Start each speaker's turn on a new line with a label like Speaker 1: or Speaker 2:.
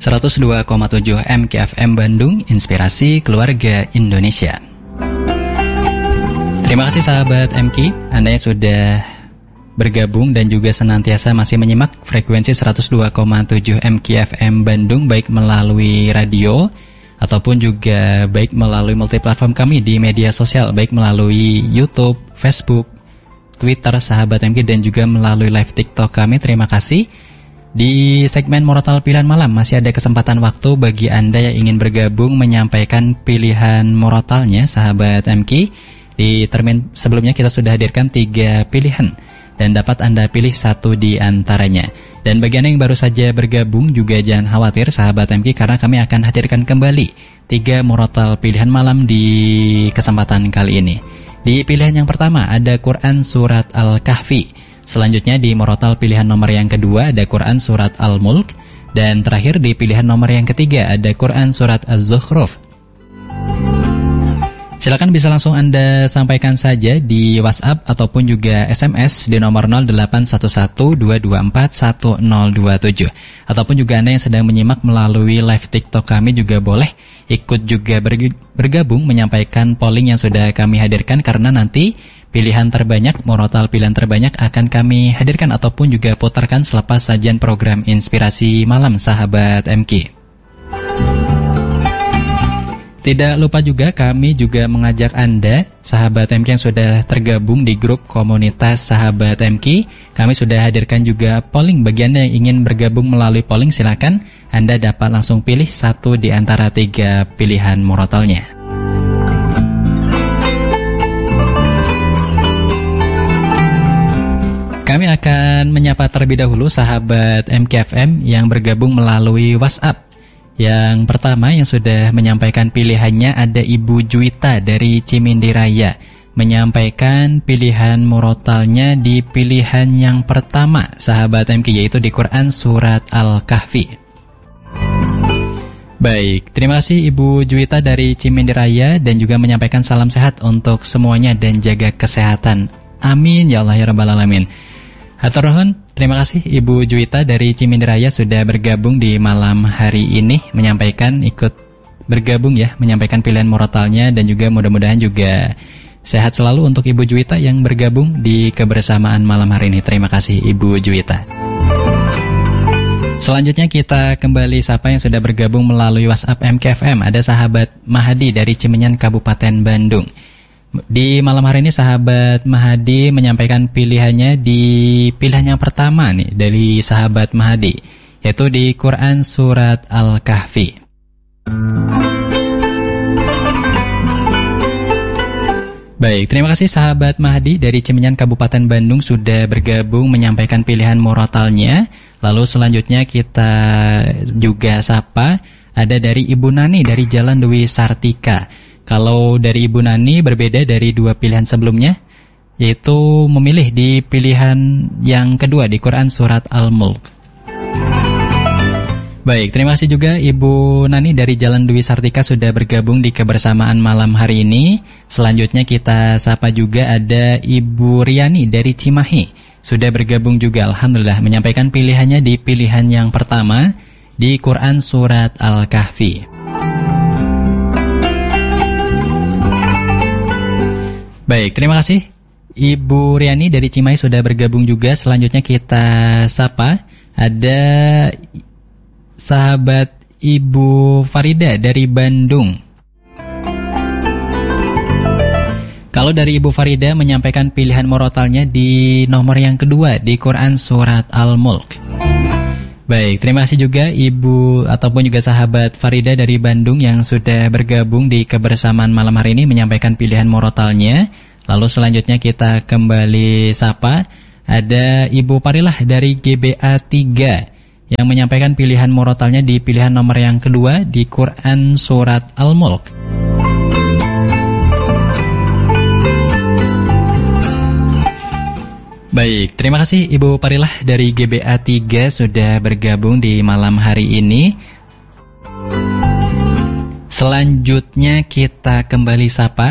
Speaker 1: 102,7 MKFM Bandung, Inspirasi Keluarga Indonesia. Terima kasih sahabat MK, Anda yang sudah bergabung dan juga senantiasa masih menyimak frekuensi 102,7 MKFM Bandung, baik melalui radio ataupun juga baik melalui multiplatform kami di media sosial, baik melalui YouTube, Facebook, Twitter sahabat MK, dan juga melalui live TikTok kami. Terima kasih. Di segmen Murotal Pilihan Malam masih ada kesempatan waktu bagi Anda yang ingin bergabung menyampaikan pilihan murotalnya sahabat MK. Di termin sebelumnya kita sudah hadirkan 3 pilihan dan dapat Anda pilih satu di antaranya. Dan bagi Anda yang baru saja bergabung juga jangan khawatir sahabat MK, karena kami akan hadirkan kembali 3 murotal pilihan malam di kesempatan kali ini. Di pilihan yang pertama ada Quran Surat Al-Kahfi. Selanjutnya di murotal pilihan nomor yang kedua ada Quran Surat Al-Mulk. Dan terakhir di pilihan nomor yang ketiga ada Quran Surat Az-Zukhruf. Silakan bisa langsung Anda sampaikan saja di WhatsApp ataupun juga SMS di nomor 0811-224-1027. Ataupun juga Anda yang sedang menyimak melalui live TikTok kami juga boleh ikut juga bergabung menyampaikan polling yang sudah kami hadirkan, karena nanti pilihan terbanyak, murotal pilihan terbanyak akan kami hadirkan ataupun juga putarkan selepas sajian program Inspirasi Malam sahabat MK. Tidak lupa juga kami juga mengajak Anda, sahabat MK yang sudah tergabung di grup komunitas sahabat MK. Kami sudah hadirkan juga polling. Bagi Anda yang ingin bergabung melalui polling, silakan Anda dapat langsung pilih satu di antara 3 pilihan murotalnya. Kami akan menyapa terlebih dahulu sahabat MKFM yang bergabung melalui WhatsApp. Yang pertama yang sudah menyampaikan pilihannya ada Ibu Juwita dari Cimindi Raya, menyampaikan pilihan murotalnya di pilihan yang pertama sahabat MK, yaitu di Quran Surat Al-Kahfi. Baik, terima kasih Ibu Juwita dari Cimindi Raya dan juga menyampaikan salam sehat untuk semuanya dan jaga kesehatan. Amin ya Allah ya Rabbal Alamin. Hatur nuhun, terima kasih Ibu Juwita dari Cimindi Raya sudah bergabung di malam hari ini, menyampaikan ikut bergabung ya, menyampaikan pilihan murotalnya, dan juga mudah-mudahan juga sehat selalu untuk Ibu Juwita yang bergabung di kebersamaan malam hari ini. Terima kasih Ibu Juwita. Selanjutnya kita kembali sapa yang sudah bergabung melalui WhatsApp MKFM. Ada sahabat Mahadi dari Cimenyan Kabupaten Bandung. Di malam hari ini sahabat Mahadi menyampaikan pilihannya di pilihan yang pertama nih dari sahabat Mahadi, yaitu di Quran Surat Al-Kahfi. Baik, terima kasih sahabat Mahadi dari Cimenyan Kabupaten Bandung sudah bergabung menyampaikan pilihan murotalnya. Lalu selanjutnya kita juga sapa ada dari Ibu Nani dari Jalan Dewi Sartika. Kalau dari Ibu Nani berbeda dari 2 pilihan sebelumnya, yaitu memilih di pilihan yang kedua di Quran Surat Al-Mulk. Baik, terima kasih juga Ibu Nani dari Jalan Dewi Sartika sudah bergabung di kebersamaan malam hari ini. Selanjutnya kita sapa juga ada Ibu Riani dari Cimahi. Sudah bergabung juga, alhamdulillah, menyampaikan pilihannya di pilihan yang pertama di Quran Surat Al-Kahfi. Baik, terima kasih Ibu Riani dari Cimahi sudah bergabung juga. Selanjutnya kita sapa ada sahabat Ibu Farida dari Bandung. Kalau dari Ibu Farida menyampaikan pilihan murotalnya di nomor yang kedua di Quran Surat Al-Mulk. Baik, terima kasih juga Ibu ataupun juga sahabat Farida dari Bandung yang sudah bergabung di kebersamaan malam hari ini menyampaikan pilihan murotalnya. Lalu selanjutnya kita kembali sapa ada Ibu Parilah dari GBA 3 yang menyampaikan pilihan murotalnya di pilihan nomor yang kedua di Quran Surat Al-Mulk. Baik, terima kasih Ibu Parilah dari GBA 3 sudah bergabung di malam hari ini. Selanjutnya kita kembali sapa